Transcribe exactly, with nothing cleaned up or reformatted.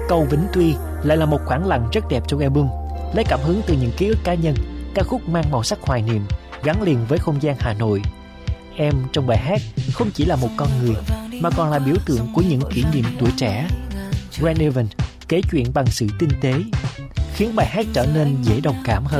Cầu Vĩnh Tuy lại là một khoảng lặng rất đẹp trong album, lấy cảm hứng từ những ký ức cá nhân. Ca khúc mang màu sắc hoài niệm, gắn liền với không gian Hà Nội. Em trong bài hát không chỉ là một con người, mà còn là biểu tượng của những kỷ niệm tuổi trẻ. Grant Evan kể chuyện bằng sự tinh tế, khiến bài hát trở nên dễ đồng cảm hơn.